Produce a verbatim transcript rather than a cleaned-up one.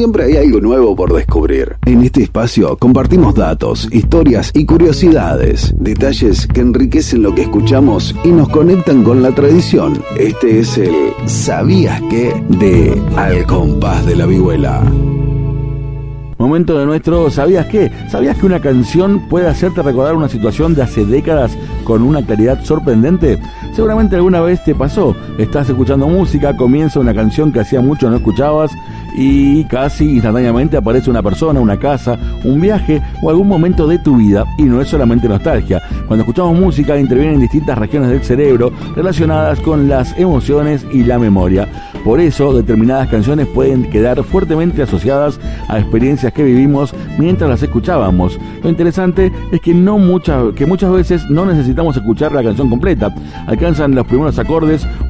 siempre hay algo nuevo por descubrir. En este espacio compartimos datos, historias y curiosidades, detalles que enriquecen lo que escuchamos y nos conectan con la tradición. Este es el ¿Sabías qué? De Al Compás de la Vihuela. Momento de nuestro ¿Sabías qué? ¿Sabías que una canción puede hacerte recordar una situación de hace décadas con una claridad sorprendente? Seguramente alguna vez te pasó. Estás escuchando música, comienza una canción que hacía mucho no escuchabas y casi instantáneamente aparece una persona, una casa, un viaje o algún momento de tu vida. Y no es solamente nostalgia. Cuando escuchamos música intervienen distintas regiones del cerebro relacionadas con las emociones y la memoria. Por eso, determinadas canciones pueden quedar fuertemente asociadas a experiencias que vivimos mientras las escuchábamos. Lo interesante es que, no mucha, que muchas veces no necesitamos escuchar la canción completa. Alcanzan los primeros acordes